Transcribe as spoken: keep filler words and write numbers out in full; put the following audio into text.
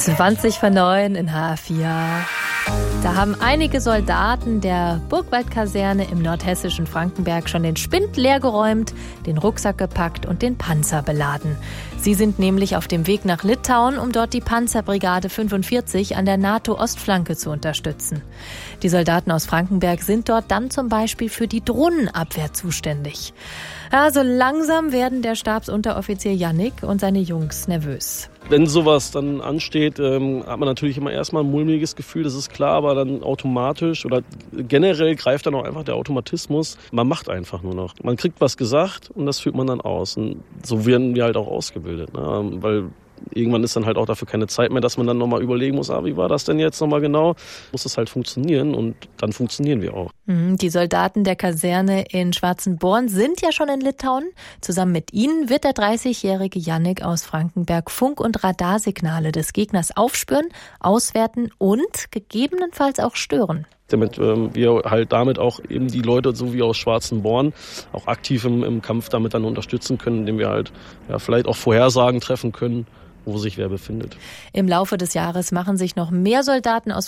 zwanzig vor neun in H vier. Da haben einige Soldaten der Burgwaldkaserne im nordhessischen Frankenberg schon den Spind leergeräumt, den Rucksack gepackt und den Panzer beladen. Sie sind nämlich auf dem Weg nach Litauen, um dort die Panzerbrigade fünfundvierzig an der NATO-Ostflanke zu unterstützen. Die Soldaten aus Frankenberg sind dort dann zum Beispiel für die Drohnenabwehr zuständig. Ja, so langsam werden der Stabsunteroffizier Jannik und seine Jungs nervös. Wenn sowas dann ansteht, ähm, hat man natürlich immer erstmal ein mulmiges Gefühl, das ist klar, aber dann automatisch oder generell greift dann auch einfach der Automatismus. Man macht einfach nur noch. Man kriegt was gesagt und das führt man dann aus. Und so werden wir halt auch ausgebildet, ne? Weil irgendwann ist dann halt auch dafür keine Zeit mehr, dass man dann nochmal überlegen muss, ah, wie war das denn jetzt nochmal genau? Muss es halt funktionieren und dann funktionieren wir auch. Die Soldaten der Kaserne in Schwarzenborn sind ja schon in Litauen. Zusammen mit ihnen wird der dreißigjährige Jannik aus Frankenberg Funk- und Radarsignale des Gegners aufspüren, auswerten und gegebenenfalls auch stören. Damit ähm, wir halt damit auch eben die Leute, so wie aus Schwarzenborn, auch aktiv im, im Kampf damit dann unterstützen können, indem wir halt ja, vielleicht auch Vorhersagen treffen können, wo sich wer befindet. Im Laufe des Jahres machen sich noch mehr Soldaten aus